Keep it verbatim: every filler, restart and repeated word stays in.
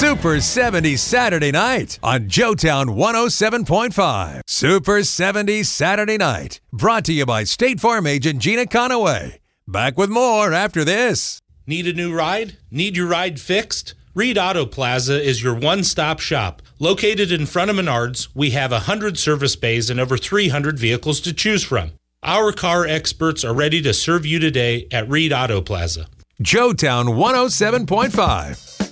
Super seventy Saturday Night on Joetown one oh seven point five. Super seventy Saturday Night, brought to you by State Farm agent Gina Conaway. Back with more after this. Need a new ride? Need your ride fixed? Reed Auto Plaza is your one-stop shop. Located in front of Menards, we have one hundred service bays and over three hundred vehicles to choose from. Our car experts are ready to serve you today at Reed Auto Plaza. Joetown one oh seven point five.